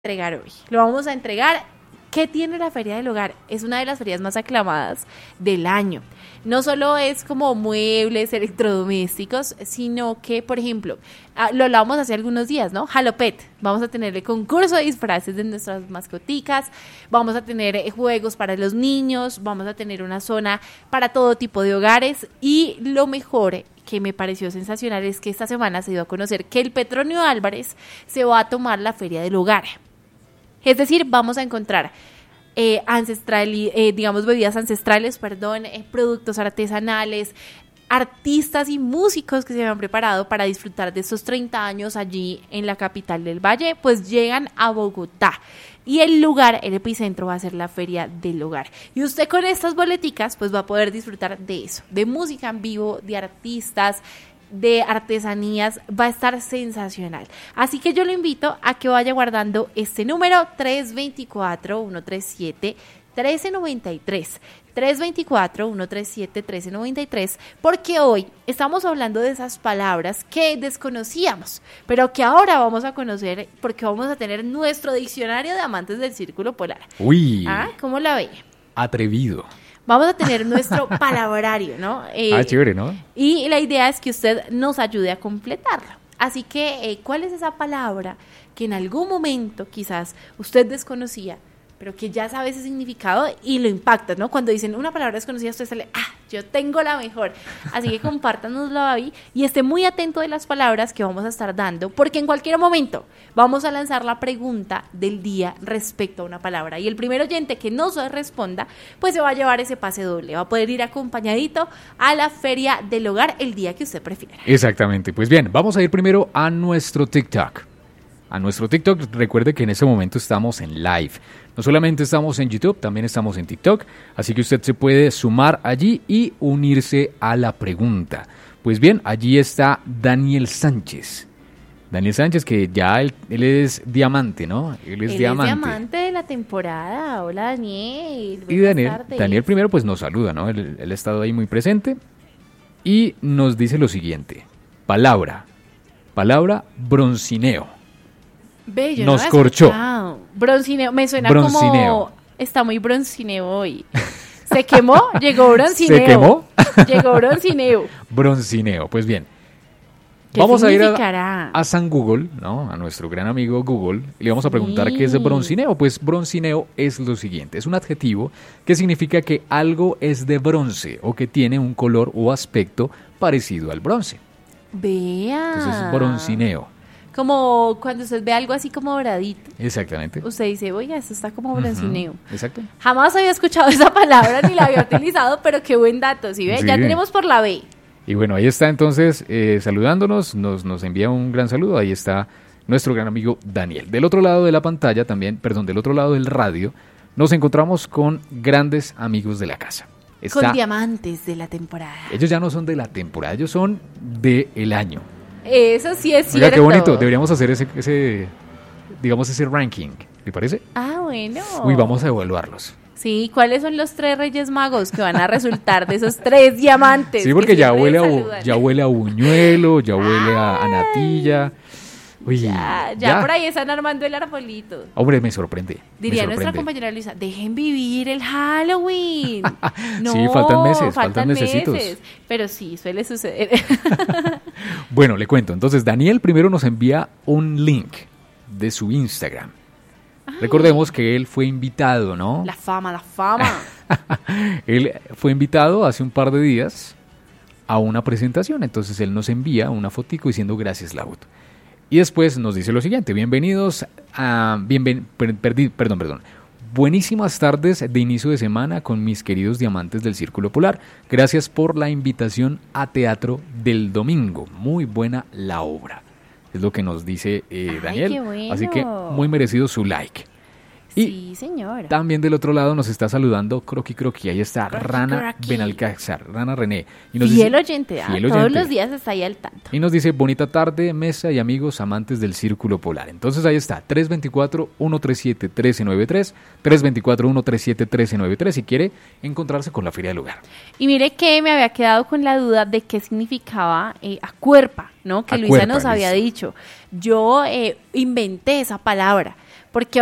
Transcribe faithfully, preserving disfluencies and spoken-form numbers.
entregar hoy. Lo vamos a entregar. ¿Qué tiene la Feria del Hogar? Es una de las ferias más aclamadas del año. No solo es como muebles, electrodomésticos, sino que, por ejemplo, lo hablábamos hace algunos días, ¿no? Jalopet. Vamos a tener el concurso de disfraces de nuestras mascoticas, vamos a tener juegos para los niños, vamos a tener una zona para todo tipo de hogares y lo mejor que me pareció sensacional es que esta semana se dio a conocer que el Petronio Álvarez se va a tomar la Feria del Hogar. Es decir, vamos a encontrar eh, ancestral, eh, digamos, bebidas ancestrales, perdón, eh, productos artesanales, artistas y músicos que se han preparado para disfrutar de estos treinta años allí en la capital del Valle, pues llegan a Bogotá. Y el lugar, el epicentro, va a ser la Feria del Hogar. Y usted con estas boleticas, pues va a poder disfrutar de eso, de música en vivo, de artistas, de artesanías, va a estar sensacional. Así que yo lo invito a que vaya guardando este número tres dos cuatro, uno tres siete, uno tres nueve tres, tres dos cuatro, uno tres siete, uno tres nueve tres, porque hoy estamos hablando de esas palabras que desconocíamos, pero que ahora vamos a conocer porque vamos a tener nuestro diccionario de amantes del Círculo Polar. Uy. ¿Ah? ¿Cómo la ve? Atrevido. Vamos a tener nuestro palabrario, ¿no? Eh, ah, chévere, ¿no? Y la idea es que usted nos ayude a completarlo. Así que, eh, ¿cuál es esa palabra que en algún momento quizás usted desconocía, pero que ya sabe ese significado y lo impacta, ¿no? Cuando dicen una palabra desconocida, usted sale, ah, yo tengo la mejor. Así que compártanoslo ahí y esté muy atento de las palabras que vamos a estar dando, porque en cualquier momento vamos a lanzar la pregunta del día respecto a una palabra. Y el primer oyente que nos responda, pues se va a llevar ese pase doble. Va a poder ir acompañadito a la Feria del Hogar el día que usted prefiera. Exactamente. Pues bien, vamos a ir primero a nuestro TikTok. A nuestro TikTok, recuerde que en este momento estamos en live. No solamente estamos en YouTube, también estamos en TikTok, así que usted se puede sumar allí y unirse a la pregunta. Pues bien, allí está Daniel Sánchez. Daniel Sánchez, que ya él, él es diamante, ¿no? Él es él diamante. es diamante de la temporada. Hola, Daniel. Y Daniel, Daniel primero pues nos saluda, ¿no? Él, él ha estado ahí muy presente y nos dice lo siguiente. Palabra, palabra broncineo. Bello, nos no corchó. Escuchado. Broncineo, me suena broncineo. Como está muy broncineo hoy. Se quemó, llegó broncineo. ¿Se quemó? Llegó broncineo. Broncineo, pues bien. ¿Qué vamos a ir a, a San Google, ¿no? A nuestro gran amigo Google, y le vamos a preguntar sí. qué es broncineo. Pues broncineo es lo siguiente, es un adjetivo que significa que algo es de bronce o que tiene un color o aspecto parecido al bronce. Vea. Entonces, broncineo. Como cuando usted ve algo así como doradito. Exactamente. Usted dice, oiga, esto está como broncineo. Uh-huh. Exacto. Jamás había escuchado esa palabra ni la había utilizado, pero qué buen dato, ¿sí ve? Sí. Ya tenemos por la B. Y bueno, ahí está entonces eh, saludándonos, nos, nos envía un gran saludo, ahí está nuestro gran amigo Daniel. Del otro lado de la pantalla también, perdón, del otro lado del radio, nos encontramos con grandes amigos de la casa. Está, con diamantes de la temporada. Ellos ya no son de la temporada, ellos son del año. Eso sí es Mira, cierto. qué bonito, deberíamos hacer ese, ese, digamos, ese ranking, ¿le parece? Ah, bueno. Uy, vamos a evaluarlos. Sí, ¿cuáles son los tres Reyes Magos que van a resultar de esos tres diamantes? Sí, porque ya huele, a, ya huele a buñuelo, ya huele a, a natilla. Uy, ya, ya, ya por ahí están armando el arbolito. Hombre, me sorprende. Diría me sorprende. nuestra compañera Luisa, dejen vivir el Halloween. No, sí, faltan meses, faltan, faltan mesecitos. meses. Pero sí, suele suceder. Bueno, le cuento. Entonces, Daniel primero nos envía un link de su Instagram. Ay. Recordemos que él fue invitado, ¿no? La fama, la fama. Él fue invitado hace un par de días a una presentación. Entonces, él nos envía una fotico diciendo gracias, Laud. Y después nos dice lo siguiente, bienvenidos a, bienven, per, perdi, perdón, perdón, buenísimas tardes de inicio de semana con mis queridos diamantes del Círculo Polar. Gracias por la invitación a teatro del domingo, muy buena la obra. Es lo que nos dice eh, Daniel, Ay, qué bueno. Así que muy merecido su like. Y sí, señora. También del otro lado nos está saludando Croqui Croqui, ahí está Croqui, Rana Croqui. Benalcázar, Rana René. Y nos fiel dice, oyente, fiel todos oyente. los días está ahí al tanto. Y nos dice, bonita tarde, mesa y amigos amantes del Círculo Polar. Entonces ahí está, tres dos cuatro, uno tres siete, uno tres nueve tres, tres dos cuatro, uno tres siete, uno tres nueve tres si quiere encontrarse con la Feria del Hogar. Y mire que me había quedado con la duda de qué significaba eh, acuerpa, ¿no? Que Acuerpa, Luisa nos había listo. dicho. Yo eh, inventé esa palabra. porque